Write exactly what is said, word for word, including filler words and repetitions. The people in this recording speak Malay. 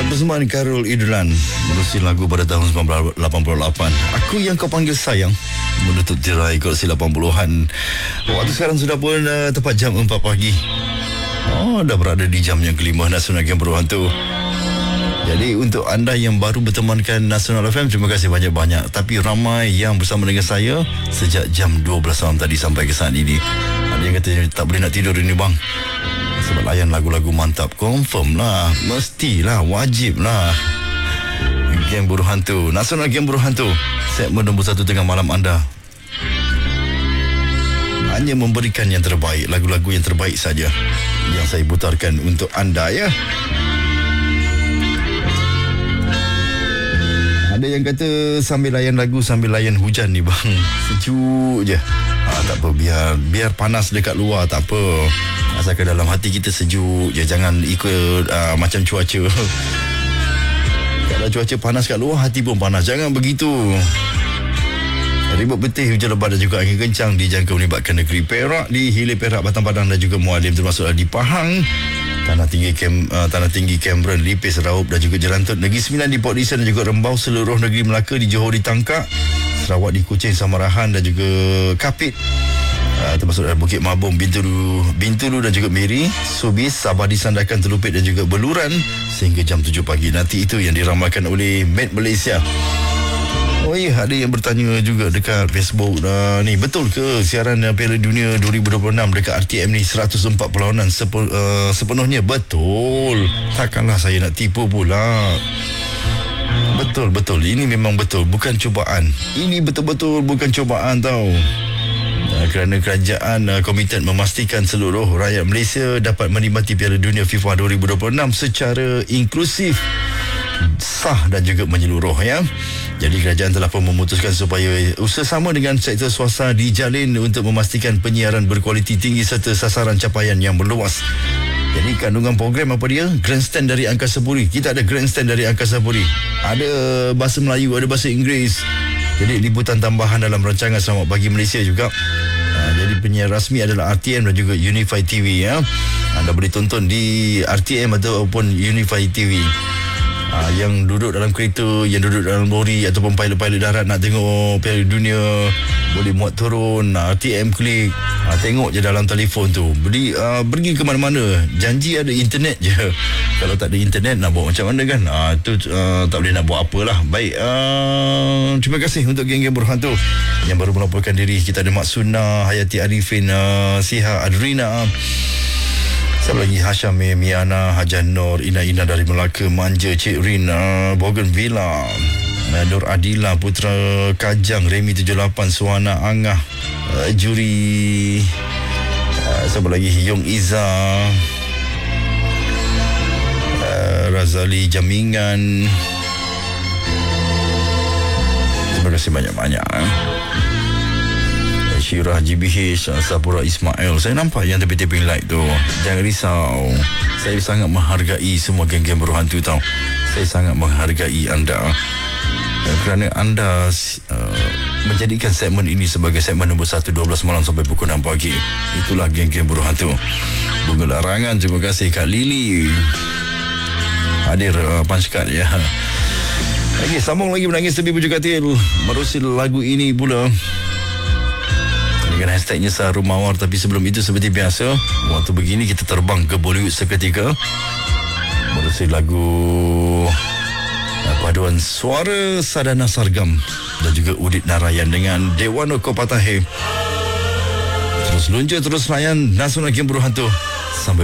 Bersamaan Karul Idlan menerusi lagu pada tahun sembilan belas lapan puluh lapan. Aku yang kau panggil sayang, menutup tirai koleksi lapan puluhan. Waktu sekarang sudah pun uh, tepat jam empat pagi. Oh, dah berada di jam yang kelima Nasional Game Berhantu. Jadi untuk anda yang baru bertemankan Nasional F M, terima kasih banyak-banyak. Tapi ramai yang bersama dengan saya sejak jam dua belas malam tadi sampai ke saat ini. Ada yang kata tak boleh nak tidur ini bang, sebab layan lagu-lagu mantap. Confirm lah, mestilah, wajib lah. Game Berhantu, Nasional Game Berhantu, segmen nombor satu tengah malam anda. Hanya memberikan yang terbaik, lagu-lagu yang terbaik saja yang saya putarkan untuk anda ya. Ada yang kata sambil layan lagu sambil layan hujan ni bang, sejuk je. Ah, tak apa, biar biar panas dekat luar tak apa, asalkan dalam hati kita sejuk je. Jangan ikut uh, macam cuaca. Kalau cuaca panas kat luar, hati pun panas. Jangan begitu. Ribut betih, hujan lebat dan juga angin kencang dijangka melibatkan negeri Perak, di Hilir Perak, Batang Padang dan juga Mualim, termasuk di Pahang, Tanah Tinggi Kem, uh, Tanah Tinggi Cameron, Lipis, Raup dan juga Jelantut, Negeri Sembilan di Port Dickson dan juga Rembau, seluruh negeri Melaka di Johor ditangkap, Sarawak di Kuching, Samarahan dan juga Kapit, uh, termasuk dari Bukit Mabung, Bintulu, Bintulu dan juga Miri, Subis, Sabah di Sandakan, Telupit dan juga Beluran sehingga jam tujuh pagi. Nanti itu yang diramalkan oleh Met Malaysia. Oh ya, ada yang bertanya juga dekat Facebook, uh, ni betul ke siaran uh, Piala Dunia dua ribu dua puluh enam dekat R T M ni seratus empat perlawanan sepe, uh, sepenuhnya? Betul. Takkanlah saya nak tipu pula. Betul, betul. Ini memang betul, bukan cubaan. Ini betul-betul bukan cubaan tau. Uh, kerana kerajaan uh, komited memastikan seluruh rakyat Malaysia dapat menikmati Piala Dunia FIFA dua ribu dua puluh enam secara inklusif, sah dan juga menyeluruh ya. Jadi kerajaan telah pun memutuskan supaya usaha sama dengan sektor swasta dijalin untuk memastikan penyiaran berkualiti tinggi serta sasaran capaian yang meluas. Jadi kandungan program apa dia? Grandstand dari Angkasa Puri. Kita ada grandstand dari Angkasa Puri. Ada bahasa Melayu, ada bahasa Inggeris. Jadi liputan tambahan dalam rancangan Selamat Pagi Malaysia juga. Ha, jadi penyiar rasmi adalah R T M dan juga Unify T V ya. Anda boleh tonton di R T M ataupun Unify T V. Ha, yang duduk dalam kereta, yang duduk dalam lori ataupun pilot-pilot darat nak tengok Piala Dunia, boleh muat turun, ha, R T M klik, ha, tengok je dalam telefon tu. Beri, uh, pergi ke mana-mana, janji ada internet je. Kalau tak ada internet nak buat macam mana kan? Ha, tu uh, tak boleh nak buat apalah. Baik, uh, terima kasih untuk geng-geng Berhantu yang baru melaporkan diri. Kita ada Mak Suna, Hayati Arifin, uh, Siha Adrina, siapa lagi? Hasham, Miana, Hajan Nur, Ina Ina dari Melaka, Manja, Cik Rin, uh, Bougainvillea, uh, Nur Adila, Putra Kajang, Remy tujuh lapan, Suhana Angah, uh, Juri, uh, siapa lagi? Yong Iza, uh, Razali Jamingan. Terima kasih banyak-banyak. eh. Syirah G B H, Sapura Ismail. Saya nampak yang tepi-tepi like tu. Jangan risau. Saya sangat menghargai semua geng-geng Berhantu tau. Saya sangat menghargai anda kerana anda uh, menjadikan segmen ini sebagai segmen nombor satu dua belas malam sampai pukul enam pagi. Itulah geng-geng Berhantu. Bunga larangan, terima kasih Kak Lily. Hadir uh, Panchkat ya. Lagi sambung lagi menangis tepi pujuk katil. Merusi lagu ini pula dengan hashtagnya Saharu Mawar. Tapi sebelum itu, seperti biasa, waktu begini kita terbang ke Bollywood seketika merusi lagu paduan suara Sadhana Sargam dan juga Udit Narayan dengan Dewano Kopatahe. Terus luncur, terus layan Nasional Game Berhantu sampai